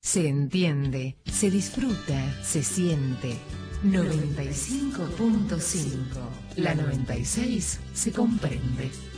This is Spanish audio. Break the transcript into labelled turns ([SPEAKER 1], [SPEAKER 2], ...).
[SPEAKER 1] Se entiende, se disfruta, se siente. 95.5. La 96 se comprende.